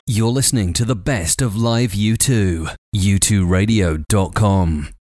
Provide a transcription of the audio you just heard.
You're listening to the best of live U2. U2Radio.com.